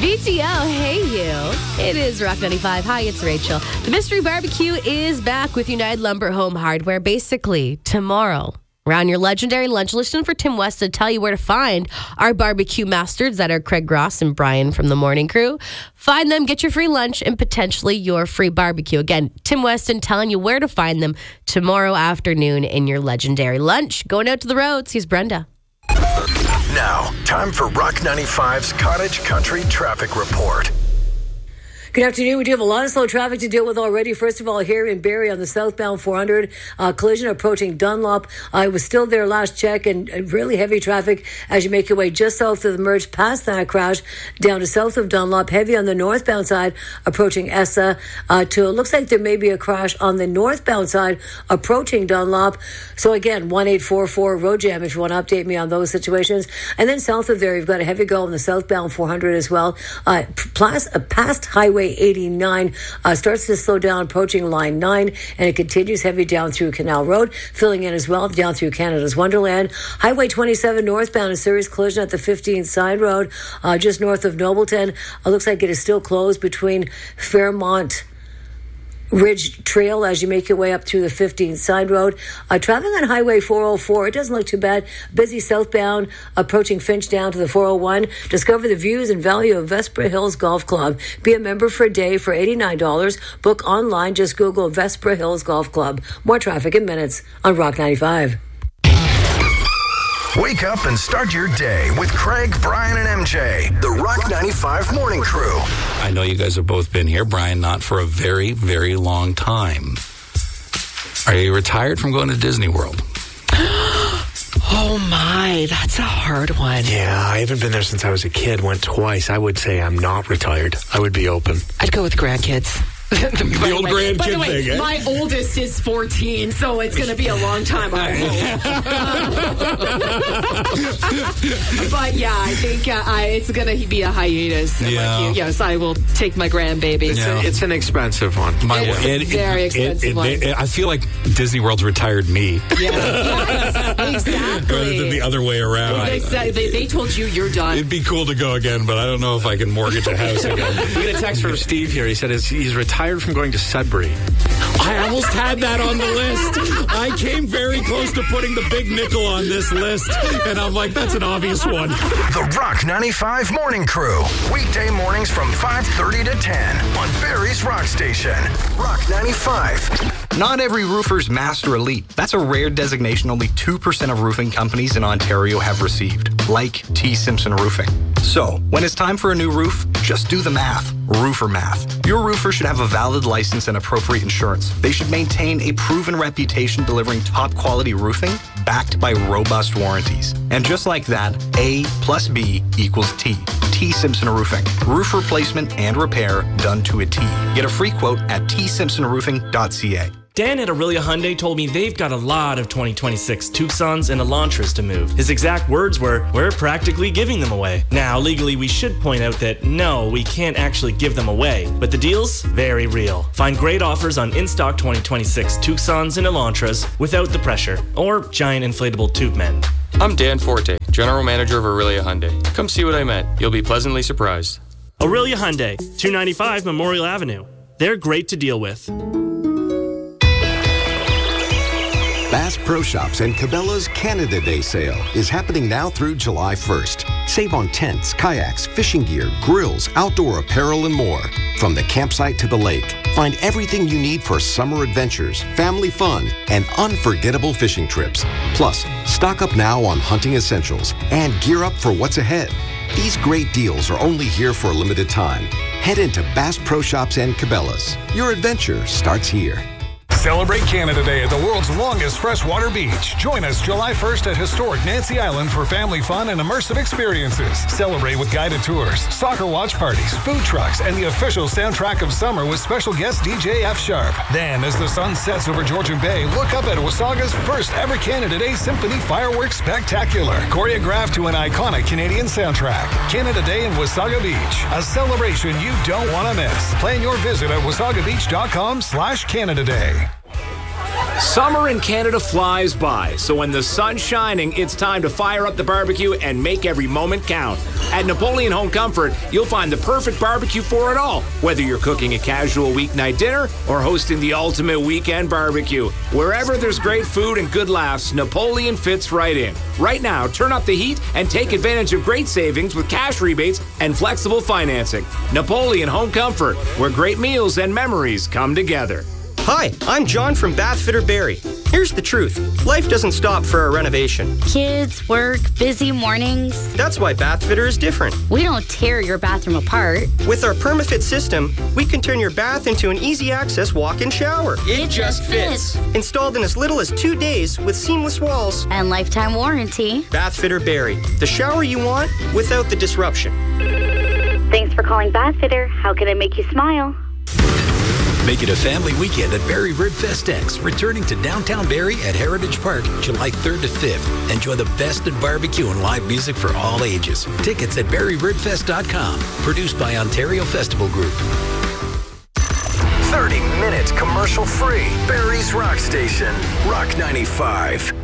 BTO, hey you. It is Rock 95. Hi, it's Rachel. The Mystery Barbecue is back with United Lumber Home Hardware. Basically, tomorrow, around your legendary lunch, listen for Tim West to tell you where to find our barbecue masters that are Craig Gross and Brian from the morning crew. Find them, get your free lunch, and potentially your free barbecue. Again, Tim Weston telling you where to find them tomorrow afternoon in your legendary lunch. Going out to the roads, here's Brenda. Now, time for Rock 95's Cottage Country Traffic Report. Good afternoon. We do have a lot of slow traffic to deal with already. First of all, here in Barrie on the southbound 400, collision approaching Dunlop. I was still there last check, and really heavy traffic as you make your way just south of the merge past that crash down to south of Dunlop. Heavy on the northbound side approaching Essa. It looks like there may be a crash on the northbound side approaching Dunlop. So again, 1844 road jam if you want to update me on those situations. And then south of there, you've got a heavy go on the southbound 400 as well. Past Highway 89 starts to slow down approaching line 9, and it continues heavy down through Canal Road, filling in as well down through Canada's Wonderland. Highway 27 northbound, a serious collision at the 15th Side Road just north of Nobleton. Looks like it is still closed between Fairmont Ridge Trail as you make your way up to the 15th Side Road. Traveling on Highway 404, it doesn't look too bad. Busy southbound, approaching Finch down to the 401. Discover the views and value of Vespra Hills Golf Club. Be a member for a day for $89. Book online. Just Google Vespra Hills Golf Club. More traffic in minutes on Rock 95. Wake up and start your day with Craig, Brian, and MJ, the Rock 95 Morning Crew. I know you guys have both been here. Brian, not for a very, very long time. Are you retired from going to Disney World? Oh my, that's a hard one. Yeah, I haven't been there since I was a kid. Went twice. I would say I'm not retired. I would be open. I'd go with grandkids. The old grandkid by the way, thing, eh? My oldest is 14, so it's going to be a long time, I hope. But yeah, I think it's going to be a hiatus. Yeah. Like yes, I will take my grandbaby. Yeah. It's an expensive one. It's a very expensive one. I feel like Disney World's retired me. Yeah. Yes, exactly. Rather than the other way around. They told you you're done. It'd be cool to go again, but I don't know if I can mortgage a house again. We get a text from Steve here. He said he's retired from going to Sudbury. I almost had that on the list. I came very close to putting the big nickel on this list, and I'm like, that's an obvious one. The Rock 95 Morning Crew. Weekday mornings from 5:30 to 10 on Barrie's Rock Station. Rock 95. Not every roofer's Master Elite. That's a rare designation only 2% of roofing companies in Ontario have received, like T. Simpson Roofing. So, when it's time for a new roof, just do the math. Roofer math. Your roofer should have a valid license and appropriate insurance. They should maintain a proven reputation delivering top quality roofing backed by robust warranties. And just like that, A plus B equals T. T. Simpson Roofing. Roof replacement and repair done to a T. Get a free quote at tsimpsonroofing.ca. Dan at Aurelia Hyundai told me they've got a lot of 2026 Tucsons and Elantras to move. His exact words were, "We're practically giving them away." Now, legally, we should point out that no, we can't actually give them away. But the deal's very real. Find great offers on in-stock 2026 Tucsons and Elantras without the pressure or giant inflatable tube men. I'm Dan Forte, General Manager of Aurelia Hyundai. Come see what I meant. You'll be pleasantly surprised. Aurelia Hyundai, 295 Memorial Avenue. They're great to deal with. Bass Pro Shops and Cabela's Canada Day sale is happening now through July 1st. Save on tents, kayaks, fishing gear, grills, outdoor apparel, and more. From the campsite to the lake, find everything you need for summer adventures, family fun, and unforgettable fishing trips. Plus, stock up now on hunting essentials and gear up for what's ahead. These great deals are only here for a limited time. Head into Bass Pro Shops and Cabela's. Your adventure starts here. Celebrate Canada Day at the world's longest freshwater beach. Join us July 1st at historic Nancy Island for family fun and immersive experiences. Celebrate with guided tours, soccer watch parties, food trucks, and the official soundtrack of summer with special guest DJ F Sharp. Then, as the sun sets over Georgian Bay, look up at Wasaga's first ever Canada Day Symphony Fireworks Spectacular, choreographed to an iconic Canadian soundtrack. Canada Day in Wasaga Beach, a celebration you don't want to miss. Plan your visit at wasagabeach.com/Canada Day. Summer in Canada flies by, so when the sun's shining, it's time to fire up the barbecue and make every moment count. At Napoleon Home Comfort, you'll find the perfect barbecue for it all, whether you're cooking a casual weeknight dinner or hosting the ultimate weekend barbecue. Wherever there's great food and good laughs, Napoleon fits right in. Right now, turn up the heat and take advantage of great savings with cash rebates and flexible financing. Napoleon Home Comfort, where great meals and memories come together. Hi, I'm John from Bathfitter Barrie. Here's the truth. Life doesn't stop for a renovation. Kids, work, busy mornings. That's why Bathfitter is different. We don't tear your bathroom apart. With our PermaFit system, we can turn your bath into an easy-access walk-in shower. It just fits. Installed in as little as 2 days with seamless walls. And lifetime warranty. Bathfitter Barrie. The shower you want without the disruption. Thanks for calling Bathfitter. How can I make you smile? Make it a family weekend at Barrie Ribfest X, returning to downtown Barrie at Heritage Park, July 3rd to 5th. Enjoy the best in barbecue and live music for all ages. Tickets at barrieribfest.com. Produced by Ontario Festival Group. 30 minutes commercial free. Barrie's Rock Station. Rock 95.